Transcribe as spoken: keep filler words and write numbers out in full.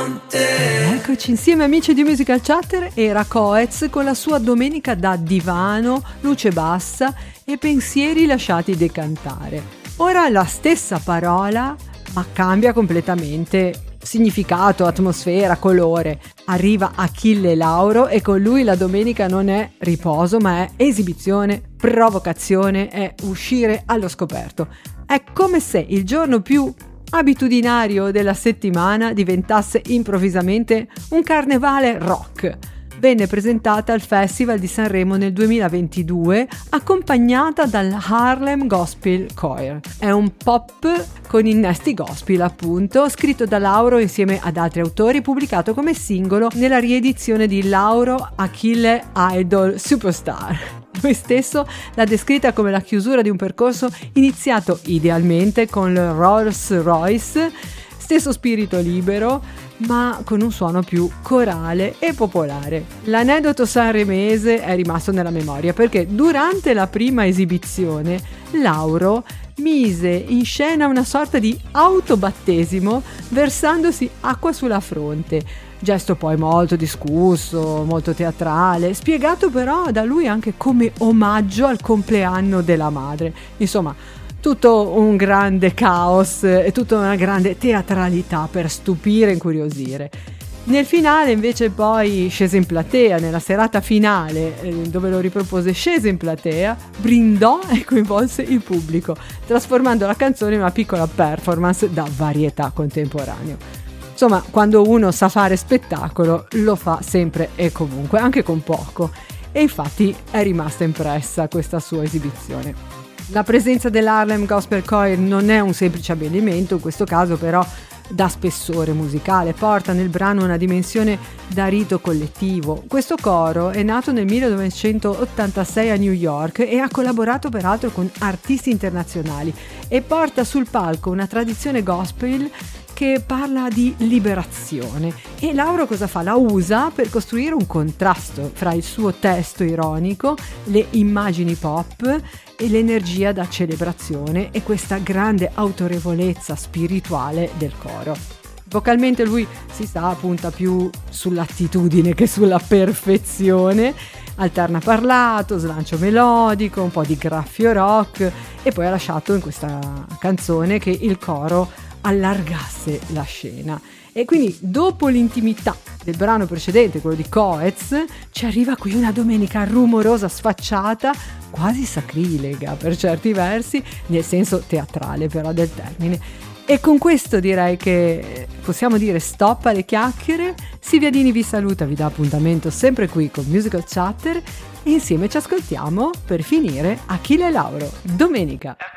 con te. Eccoci insieme amici di Musical Chatter. Era Coez con la sua Domenica da divano, luce bassa e pensieri lasciati decantare. Ora la stessa parola, ma cambia completamente significato, atmosfera, colore. Arriva Achille Lauro e con lui la domenica non è riposo, ma è esibizione, provocazione, è uscire allo scoperto. È come se il giorno più abitudinario della settimana diventasse improvvisamente un carnevale rock. Venne presentata al Festival di Sanremo nel duemilaventidue, accompagnata dal Harlem Gospel Choir. È un pop con innesti gospel, appunto, scritto da Lauro insieme ad altri autori, pubblicato come singolo nella riedizione di Lauro Achille Idol Superstar. Lui stesso l'ha descritta come la chiusura di un percorso iniziato idealmente con il Rolls Royce, stesso spirito libero, ma con un suono più corale e popolare. L'aneddoto sanremese è rimasto nella memoria perché durante la prima esibizione Lauro mise in scena una sorta di autobattesimo versandosi acqua sulla fronte, gesto poi molto discusso, molto teatrale, spiegato però da lui anche come omaggio al compleanno della madre. Insomma, tutto un grande caos e tutta una grande teatralità per stupire e incuriosire. Nel finale invece poi scese in platea, nella serata finale eh, dove lo ripropose scese in platea, brindò e coinvolse il pubblico, trasformando la canzone in una piccola performance da varietà contemporaneo. Insomma, quando uno sa fare spettacolo lo fa sempre e comunque, anche con poco, e infatti è rimasta impressa questa sua esibizione. La presenza dell'Harlem Gospel Choir non è un semplice abbellimento, in questo caso però dà spessore musicale, porta nel brano una dimensione da rito collettivo. Questo coro è nato nel millenovecentottantasei a New York e ha collaborato peraltro con artisti internazionali e porta sul palco una tradizione gospel che parla di liberazione. E Lauro cosa fa? La usa per costruire un contrasto fra il suo testo ironico, le immagini pop e l'energia da celebrazione e questa grande autorevolezza spirituale del coro. Vocalmente lui si sa punta più sull'attitudine che sulla perfezione, alterna parlato, slancio melodico, un po' di graffio rock e poi ha lasciato in questa canzone che il coro allargasse la scena. E quindi dopo l'intimità del brano precedente, quello di Coez, ci arriva qui una domenica rumorosa, sfacciata, quasi sacrilega per certi versi, nel senso teatrale però del termine. E con questo direi che possiamo dire stop alle chiacchiere. Silvia Dini vi saluta, vi dà appuntamento sempre qui con Musical Chatter e insieme ci ascoltiamo per finire Achille Lauro, domenica.